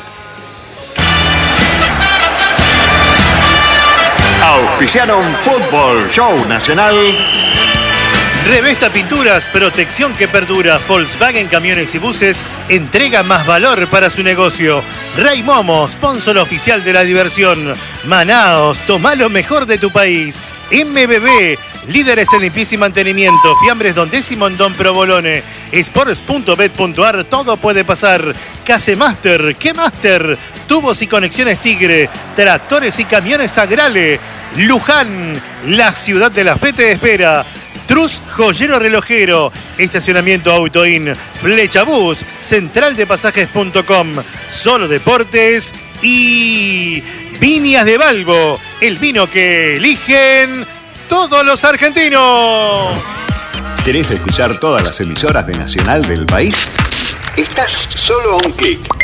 F: Auspiciaron Fútbol Show Nacional.
A: Revesta Pinturas, protección que perdura. Volkswagen Camiones y Buses entrega más valor para su negocio. Ray Momo, sponsor oficial de la diversión. Manaos, toma lo mejor de tu país. M B B, líderes en limpieza y mantenimiento. Fiambres Don Décimo en Don Provolone. Sports punto bet punto ar, todo puede pasar. Casemaster, ¿qué Master? Tubos y conexiones Tigre. Tractores y camiones Agrale. Luján, la ciudad de la fe te espera. Trus Joyero Relojero, estacionamiento Autoin, Flechabús, central de pasajes punto com, Solo Deportes y Viñas de Balbo, el vino que eligen todos los argentinos.
F: ¿Querés escuchar todas las emisoras de Nacional del país? Estás solo a un clic.